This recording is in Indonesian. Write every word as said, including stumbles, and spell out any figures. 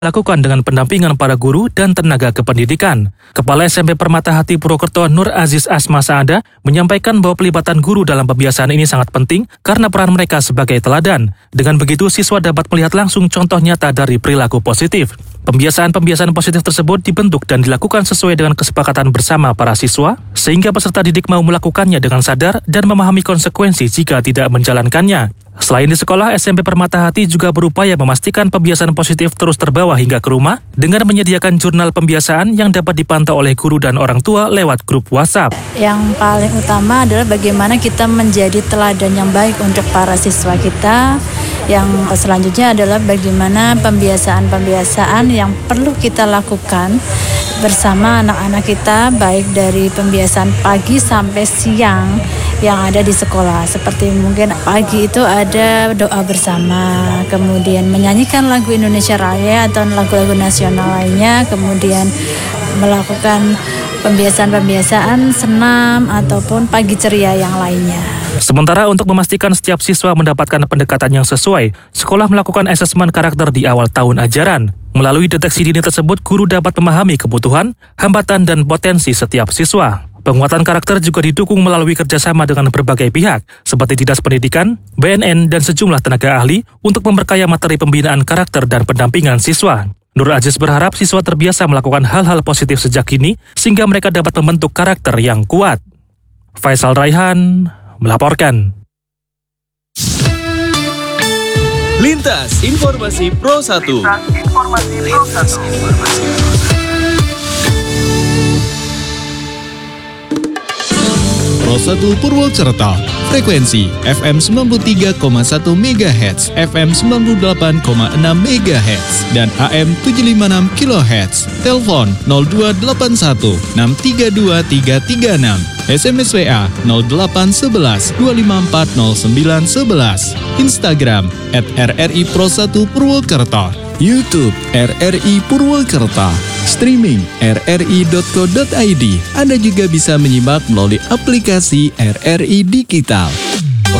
dilakukan dengan pendampingan para guru dan tenaga kependidikan. Kepala S M P Permata Hati Purwokerto Nur Aziz Asma Saada menyampaikan bahwa pelibatan guru dalam pembiasaan ini sangat penting karena peran mereka sebagai teladan. Dengan begitu, siswa dapat melihat langsung contoh nyata dari perilaku positif. Pembiasaan-pembiasaan positif tersebut dibentuk dan dilakukan sesuai dengan kesepakatan bersama para siswa, sehingga peserta didik mau melakukannya dengan sadar dan memahami konsekuensi jika tidak menjalankannya. Selain di sekolah, S M P Permata Hati juga berupaya memastikan pembiasaan positif terus terbawa hingga ke rumah dengan menyediakan jurnal pembiasaan yang dapat dipantau oleh guru dan orang tua lewat grup WhatsApp. Yang paling utama adalah bagaimana kita menjadi teladan yang baik untuk para siswa kita. Yang selanjutnya adalah bagaimana pembiasaan-pembiasaan yang perlu kita lakukan bersama anak-anak kita, baik dari pembiasaan pagi sampai siang yang ada di sekolah. Seperti mungkin pagi itu ada doa bersama, kemudian menyanyikan lagu Indonesia Raya atau lagu-lagu nasional lainnya, kemudian melakukan pembiasaan-pembiasaan senam ataupun pagi ceria yang lainnya. Sementara untuk memastikan setiap siswa mendapatkan pendekatan yang sesuai, sekolah melakukan asesmen karakter di awal tahun ajaran. Melalui deteksi dini tersebut, guru dapat memahami kebutuhan, hambatan, dan potensi setiap siswa. Penguatan karakter juga didukung melalui kerjasama dengan berbagai pihak, seperti Dinas Pendidikan, B N N, dan sejumlah tenaga ahli untuk memperkaya materi pembinaan karakter dan pendampingan siswa. Nur Aziz berharap siswa terbiasa melakukan hal-hal positif sejak kini, sehingga mereka dapat membentuk karakter yang kuat. Faisal Raihan melaporkan. Lintas Informasi Pro satu. Lintas Informasi Pro satu. Pro satu Purwokerto, frekuensi F M sembilan puluh tiga koma satu megahertz, F M sembilan puluh delapan koma enam megahertz, dan A M tujuh ratus lima puluh enam kilohertz. Telepon nol dua delapan satu enam tiga dua tiga tiga enam. S M S W A nol delapan satu satu dua lima empat nol sembilan satu satu. Instagram at R R I Pro satu Purwokerto. YouTube R R I Purwokerto. Streaming r r i dot co dot i d. Anda juga bisa menyimak melalui aplikasi R R I Digital.